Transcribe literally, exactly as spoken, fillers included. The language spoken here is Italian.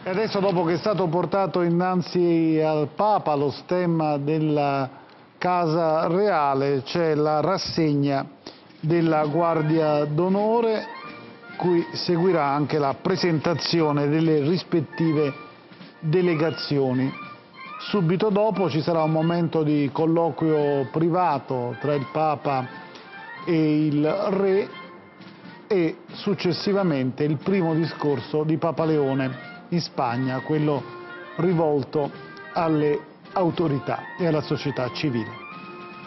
E adesso, dopo che è stato portato innanzi al Papa lo stemma della Casa Reale, c'è la rassegna della Guardia d'Onore, cui seguirà anche la presentazione delle rispettive delegazioni. Subito dopo ci sarà un momento di colloquio privato tra il Papa e il Re e successivamente il primo discorso di Papa Leone in Spagna, quello rivolto alle autorità e alla società civile.